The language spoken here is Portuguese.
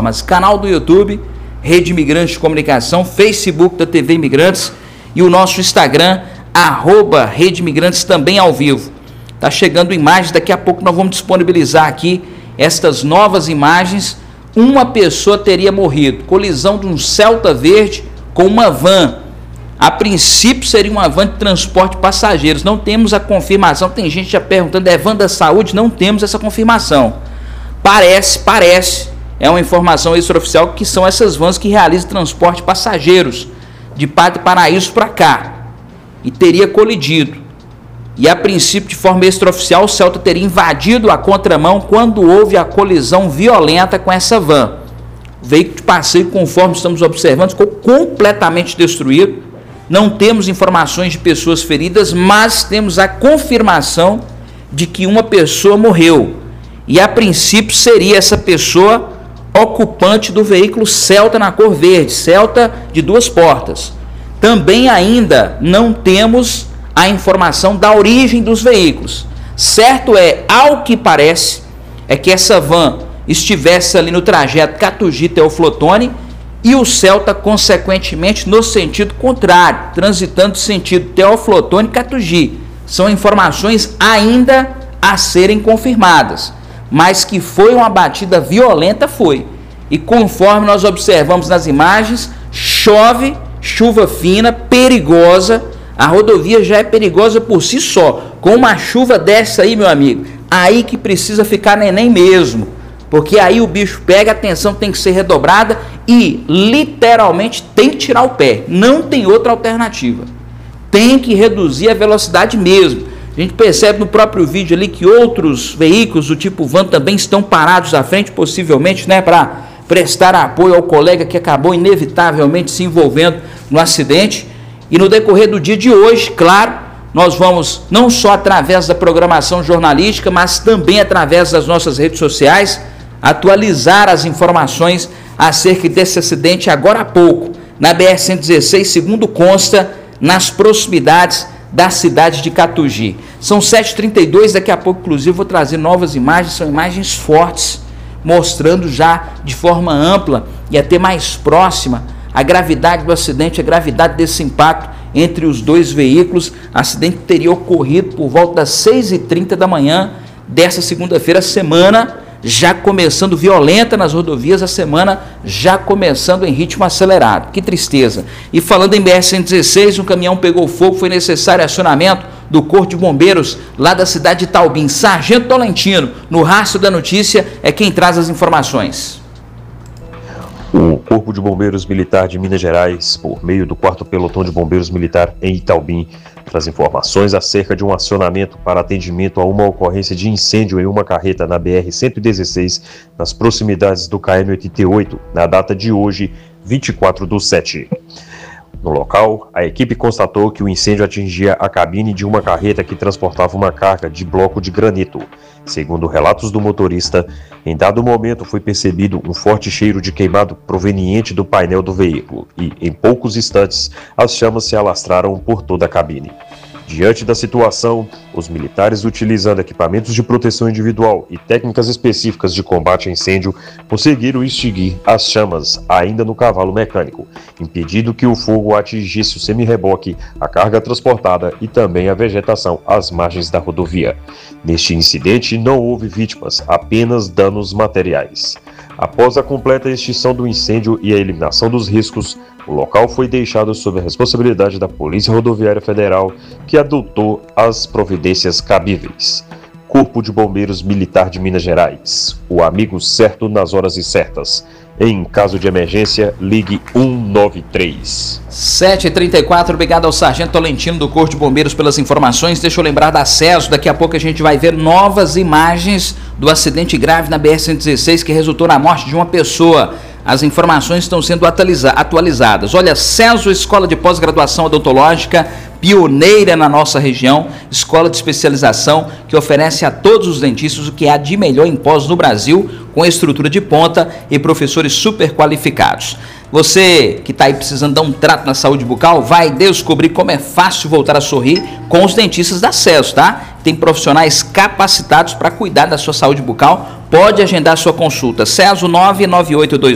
plataformas: canal do YouTube, Rede Imigrantes de Comunicação, Facebook da TV Imigrantes e o nosso Instagram, @Rede Imigrantes, também ao vivo. Tá chegando imagens, daqui a pouco nós vamos disponibilizar aqui estas novas imagens. Uma pessoa teria morrido, colisão de um Celta verde com uma van. A princípio seria uma van de transporte de passageiros, não temos a confirmação. Tem gente já perguntando, é van da saúde? Não temos essa confirmação. Parece, é uma informação extraoficial que são essas vans que realizam transporte de passageiros de Padre Paraíso para cá, e teria colidido. E a princípio, de forma extraoficial, o Celta teria invadido a contramão quando houve a colisão violenta com essa van. O veículo de passeio, conforme estamos observando, ficou completamente destruído. Não temos informações de pessoas feridas, mas temos a confirmação de que uma pessoa morreu. E a princípio seria essa pessoa ocupante do veículo Celta na cor verde, Celta de 2 portas. Também ainda não temos a informação da origem dos veículos. Certo é, ao que parece, é que essa van estivesse ali no trajeto Catugi-Teoflotone e o Celta, consequentemente, no sentido contrário, transitando sentido Teoflotone-Catugi. São informações ainda a serem confirmadas, mas que foi uma batida violenta, foi. E conforme nós observamos nas imagens, chove, chuva fina, perigosa. A rodovia já é perigosa por si só. Com uma chuva dessa aí, meu amigo, aí que precisa ficar neném mesmo. Porque aí o bicho pega, a atenção tem que ser redobrada e literalmente tem que tirar o pé. Não tem outra alternativa. Tem que reduzir a velocidade mesmo. A gente percebe no próprio vídeo ali que outros veículos do tipo van também estão parados à frente, possivelmente, né, para prestar apoio ao colega que acabou inevitavelmente se envolvendo no acidente. E no decorrer do dia de hoje, claro, nós vamos, não só através da programação jornalística, mas também através das nossas redes sociais, atualizar as informações acerca desse acidente agora há pouco, na BR-116, segundo consta, nas proximidades da cidade de Catugi. São 7h32, daqui a pouco, inclusive, vou trazer novas imagens, são imagens fortes, mostrando já de forma ampla e até mais próxima a gravidade do acidente, a gravidade desse impacto entre os dois veículos. O acidente teria ocorrido por volta das 6h30 da manhã dessa segunda-feira, semana já começando violenta nas rodovias, a semana já começando em ritmo acelerado. Que tristeza. E falando em BR-116, um caminhão pegou fogo, foi necessário acionamento do Corpo de Bombeiros lá da cidade de Itaubim. Sargento Tolentino, no rastro da notícia, é quem traz as informações. O Corpo de Bombeiros Militar de Minas Gerais, por meio do 4º Pelotão de Bombeiros Militar em Itaubim, traz informações acerca de um acionamento para atendimento a uma ocorrência de incêndio em uma carreta na BR-116, nas proximidades do KM-88, na data de hoje, 24/7. No local, a equipe constatou que o incêndio atingia a cabine de uma carreta que transportava uma carga de bloco de granito. Segundo relatos do motorista, em dado momento foi percebido um forte cheiro de queimado proveniente do painel do veículo e, em poucos instantes, as chamas se alastraram por toda a cabine. Diante da situação, os militares, utilizando equipamentos de proteção individual e técnicas específicas de combate a incêndio, conseguiram extinguir as chamas ainda no cavalo mecânico, impedindo que o fogo atingisse o semi-reboque, a carga transportada e também a vegetação às margens da rodovia. Neste incidente não houve vítimas, apenas danos materiais. Após a completa extinção do incêndio e a eliminação dos riscos, o local foi deixado sob a responsabilidade da Polícia Rodoviária Federal, que adotou as providências cabíveis. Corpo de Bombeiros Militar de Minas Gerais, o amigo certo nas horas certas. Em caso de emergência, ligue 193. 7h34, obrigado ao Sargento Tolentino do Corpo de Bombeiros pelas informações. Deixa eu lembrar da CESO, daqui a pouco a gente vai ver novas imagens do acidente grave na BR-116 que resultou na morte de uma pessoa. As informações estão sendo atualizadas. Olha, CESO, Escola de Pós-Graduação Odontológica, pioneira na nossa região, escola de especialização que oferece a todos os dentistas o que há de melhor em pós no Brasil, com estrutura de ponta e professores super qualificados. Você que está aí precisando dar um trato na saúde bucal, vai descobrir como é fácil voltar a sorrir com os dentistas da CESO, tá? Tem profissionais capacitados para cuidar da sua saúde bucal. Pode agendar sua consulta. CESO 99822